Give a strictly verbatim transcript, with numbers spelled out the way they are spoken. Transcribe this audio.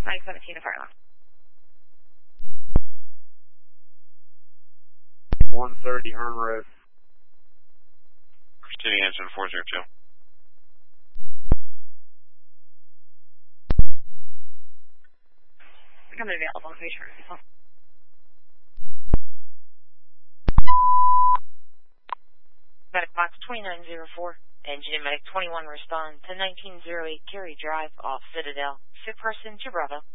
nine seventeen to Fire Left. one thirty Hearn Road. City engine four zero two. Become available. Make sure. Medic box twenty-nine oh four. Engine Medic twenty-one respond to nineteen oh eight Cary Drive off Citadel. Fit person to Bravo.